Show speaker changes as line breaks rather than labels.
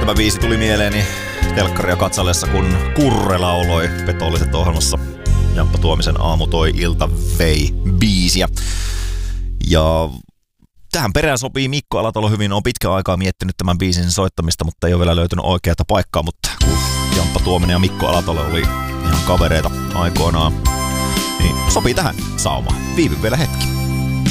Tämä biisi tuli mieleeni telkkaria katsellessa, kun Kurre lauloi Petolliset ohjelmassa Jamppa Tuomisen Aamu toi ilta vei biisiä. Ja tähän perään sopii Mikko Alatalo hyvin. On pitkän aikaa miettinyt tämän biisin soittamista, mutta ei ole vielä löytynyt oikeata paikkaa. Mutta kun Jamppa Tuominen ja Mikko Alatalo oli ihan kavereita aikoinaan, niin sopii tähän saumaan. Viivy vielä hetki.